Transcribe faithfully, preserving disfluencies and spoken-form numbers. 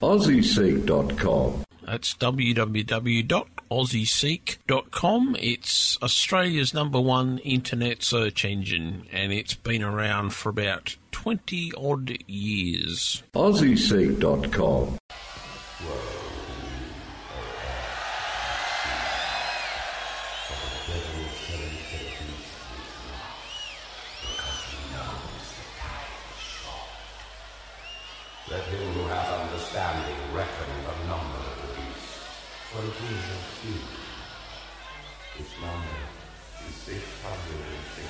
Aussie Seek dot com. That's w w w dot aussie seek dot com. It's Australia's number one internet search engine, and it's been around for about twenty odd years. Aussie Seek dot com. Let him who hath understanding reckon the number of the beast, for it is a few. Its number is six hundred and sixty.